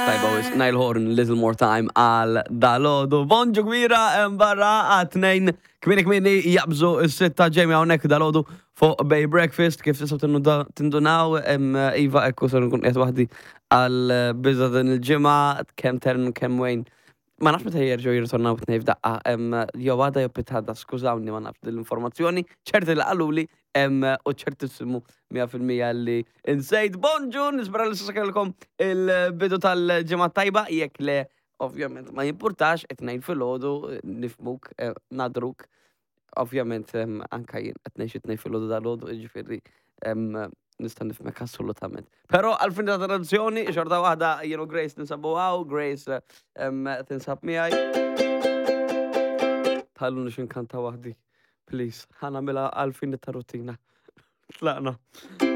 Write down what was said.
Tajba wis, Nile Horn, little more time għal dalodu. Bonġu kbira barra għatnejn kmini jabżu s-sitta ġemja għonek dalodu fuq Bay Breakfast kif tisaw tindunaw Iva ekku sar nkun qed waħdi għal bizza din il-ġimgħa kemm tern kemm wejn. Ma nafx meta jerġgħu jirritornaw tnejn f'daqqa. Jew għada jew pitada, skużawni ma nafx dil-informazzjoni, ċerti li qaluli u ċertissimu 100% li insejt. Bonġu, nisbra li s-sakelkom il-bidu tal-ġimgħa tajba, jekk le ovvjament ma jimpurtax, etnejn fil-ħodu, nifmuk, nadruk. Ovvjament anka jien etnejn etnejn fil-ħodu dal-ħodu, ġifiri nistan nifmek assolutament. Pero għal-fin ta' tradizjoni, xorta wahda jienu Grace ninsabu għaw, Grace tinsab miħaj. Tallu nix inkanta wahdi, please. Ħana mela għal-fin ta' rutina. Tlaqna.